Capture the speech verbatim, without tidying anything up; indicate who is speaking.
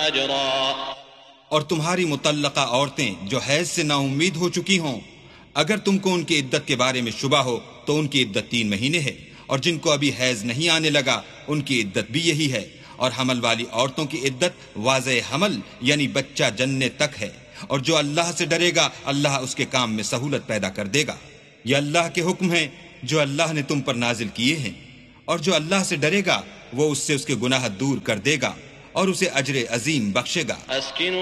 Speaker 1: अजरा।
Speaker 2: और तुम्हारी मुतल्लका औरतें जो हैज से नाउम्मीद हो चुकी हों, अगर तुमको उनकी इद्दत के बारे में शुबा हो तो उनकी इद्दत तीन महीने है, और जिनको अभी हैज नहीं आने लगा उनकी इद्दत भी यही है। और हमल वाली औरतों की इद्दत वाज़े हमल यानी बच्चा जन्ने तक है। और जो अल्लाह से डरेगा अल्लाह उसके काम में सहूलत पैदा कर देगा। ये अल्लाह के हुक्म हैं जो अल्लाह ने तुम पर नाजिल किए हैं, और जो अल्लाह से डरेगा वो उससे उसके गुनाह दूर कर देगा और उसे अजर अजीम बख्शेगा।